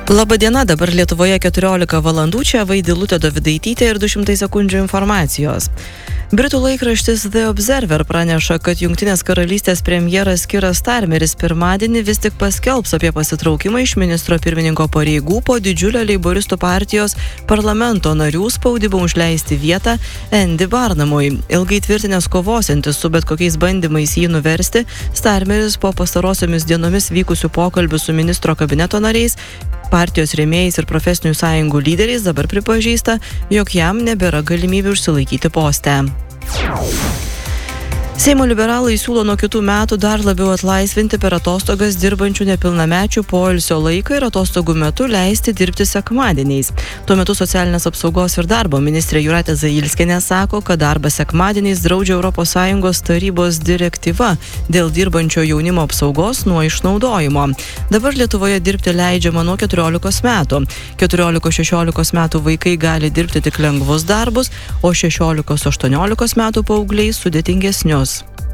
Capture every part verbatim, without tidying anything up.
Labadiena, dabar Lietuvoje keturiolika valandų, čia Vaidilutė Dovydaitytė ir du šimtai sekundžių informacijos. Britų laikraštis The Observer praneša, kad Jungtinės karalystės premjeras Kiras Starmeris pirmadienį vis tik paskelbs apie pasitraukimą iš ministro pirmininko pareigų po didžiulio leiboristų partijos parlamento narių spaudimo užleisti vietą Andy Barnumui. Ilgai tvirtinęs kovosiantis su bet kokiais bandymais jį nuversti, Starmeris po pastarosiomis dienomis vykusių pokalbių su ministro kabineto nariais, partijos rėmėjais ir profesinių sąjungų lyderiais dabar pripažįsta, jog jam nebėra galimybių užsilaikyti poste. Seimo liberalai siūlo nuo kitų metų dar labiau atlaisvinti per atostogas dirbančių nepilnamečių poilsio laiką ir atostogų metu leisti dirbti sekmadieniais. Tuo metu socialinės apsaugos ir darbo ministrė Jūratė Zailskienė sako, kad darbą sekmadieniais draudžia Europos Sąjungos tarybos direktyva dėl dirbančio jaunimo apsaugos nuo išnaudojimo. Dabar Lietuvoje dirbti leidžiama nuo keturiolikos metų. keturiolikos šešiolikos metų vaikai gali dirbti tik lengvus darbus, o šešiolikos aštuoniolikos metų paaugliai sudėtingesnius.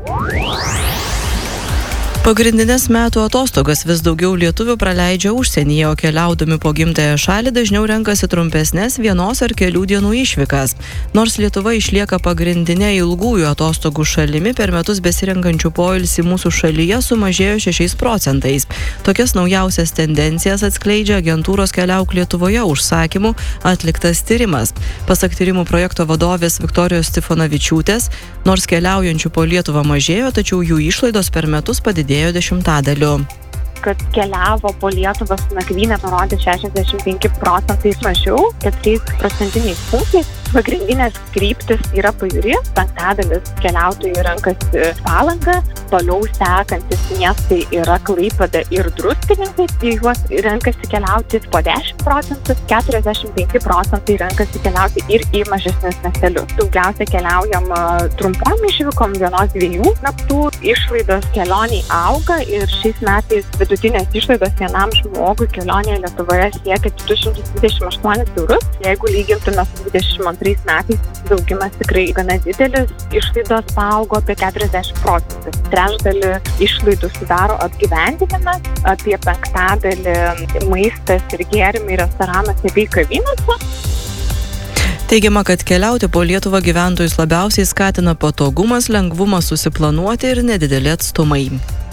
Pagrindinės metų atostogas vis daugiau lietuvių praleidžia užsienyje, o keliaudami po gimtąją šalį dažniau renkasi trumpesnės vienos ar kelių dienų išvykas. Nors Lietuva išlieka pagrindinė ilgųjų atostogų šalimi, per metus besirenkančių poilsį mūsų šalyje sumažėjo šešiais procentais. Tokias naujausias tendencijas atskleidžia agentūros Keliauk Lietuvoje užsakymų atliktas tyrimas. Pasak tyrimų projekto vadovės Viktorijos Stifonavičiūtės, nors keliaujančių po Lietuvą mažėjo, tačiau jų išlaidos per metus padidėjo dėjo dešimtadaliu. Kad keliavo po Lietuvą su nakvyne parodė šešiasdešimt penki procentai mažiau, keturiais procentiniais punktais. Pagrindinės kryptis yra pajūris, penktadalis keliautojų renkasi Palangą, toliau sekantis miestai yra Klaipėda ir Druskininkai, į juos renkasi keliauti po dešimt procentų, keturiasdešimt penki procentai renkasi keliauti ir į mažesnius miestelius. Daugiausia keliaujama trumpom išvykom, vienos dviejų naktų, išlaidos kelioniai auga ir šiais metais vidutinės išlaidos vienam žmogui kelionėje Lietuvoje siekia du šimtus dvidešimt aštuonis eurus. Jeigu lygintume su dvidešimt antrais metais, augimas tikrai gana didelis, išlaidos paaugo apie keturiasdešimt procentų. Trečdalį išlaidų sudaro apgyvendinimas, apie penktadalį maistas ir gėrimai restoranuose bei kavinėse. Teigiama, kad keliauti po Lietuvą gyventojus labiausiai skatina patogumas, lengvumas susiplanuoti ir nedideli atstumai.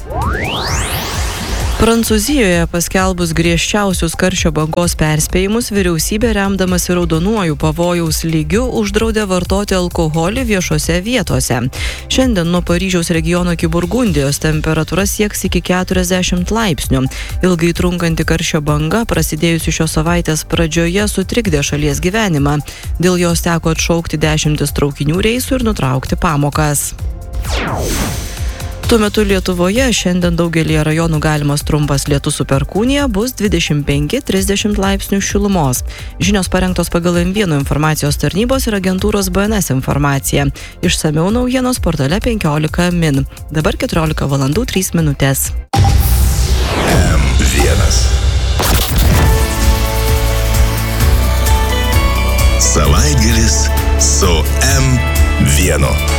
Prancūzijoje paskelbus griežčiausius karščio bangos perspėjimus, vyriausybė remdamasi raudonuoju pavojaus lygiu uždraudė vartoti alkoholį viešose vietose. Šiandien nuo Paryžiaus regiono iki Burgundijos temperatūra sieks iki keturiasdešimt laipsnių. Ilgai trunkanti karščio banga, prasidėjusi šios savaitės pradžioje, sutrikdė šalies gyvenimą. Dėl jos teko atšaukti dešimtis traukinių reisų ir nutraukti pamokas. Tuo metu Lietuvoje šiandien daugelį rajonų galimas trumpas lietus su perkūnija, bus dvidešimt penki trisdešimt laipsnių šilumos. Žinios parengtos pagal M vienas informacijos tarnybos ir agentūros B N S informaciją. Išsamiau naujienos portale penkiolika min. Dabar keturiolika valandų trys minutės. M vienas. Savaitgalis su M vienas.